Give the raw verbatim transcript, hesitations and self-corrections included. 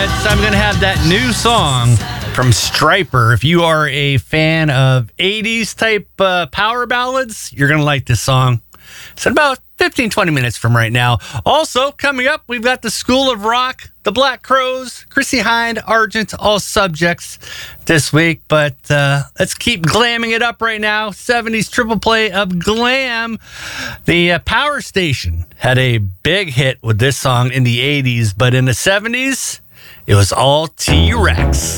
minutes, I'm going to have that new song from Stryper. If you are a fan of eighties type uh, power ballads, you're going to like this song. It's in about fifteen, twenty minutes from right now. Also, coming up, we've got the School of Rock, the Black Crowes, Chrissie Hynde, Argent, all subjects this week. But uh, let's keep glamming it up right now. seventies triple play of glam. The uh, Power Station had a big hit with this song in the eighties, but in the seventies, it was all T-Rex.